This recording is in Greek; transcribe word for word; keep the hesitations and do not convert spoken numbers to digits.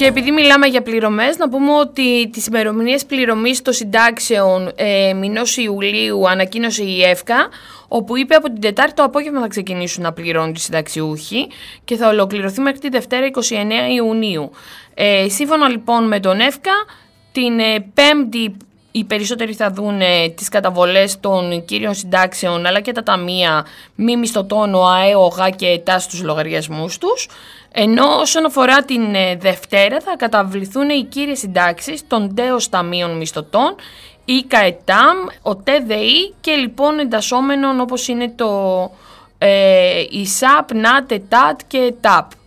Και επειδή μιλάμε για πληρωμές, να πούμε ότι τις ημερομηνίες πληρωμής των συντάξεων ε, μηνός Ιουλίου ανακοίνωσε η ΕΦΚΑ, όπου είπε από την Τετάρτη το απόγευμα θα ξεκινήσουν να πληρώνουν οι συνταξιούχοι και θα ολοκληρωθεί μέχρι τη Δευτέρα είκοσι εννέα Ιουνίου. Ε, σύμφωνα λοιπόν με τον ΕΦΚΑ, την ε, Πέμπτη οι περισσότεροι θα δουν ε, τις καταβολές των κύριων συντάξεων αλλά και τα ταμεία μη μισθωτών, ΟΑΕ, ΟΓΑ και ΕΤΑ στους λογαριασμούς τους. Ενώ όσον αφορά την ε, Δευτέρα θα καταβληθούν οι κύριες συντάξεις των ΤΕΟΣ ταμείων μισθωτών, η ΚΑΕΤΑΜ, ο ΤΕΔΕΗ και λοιπόν εντασσόμενων όπως είναι το ε, ΙΣΑΠ, ΝΑΤ, ΕΤΑΤ και ΤΑΠ.